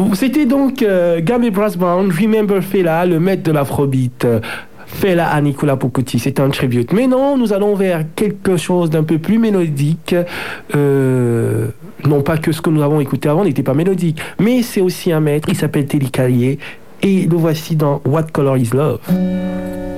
C'était donc Gabby Brass Brown, Remember Fela, le maître de l'afrobeat. Fela à Nicolas Pocotti, c'est un tribute. Mais non, nous allons vers quelque chose d'un peu plus mélodique. Non pas que ce que nous avons écouté avant n'était pas mélodique, mais c'est aussi un maître, il s'appelle Telly Carrier, et le voici dans What Color Is Love.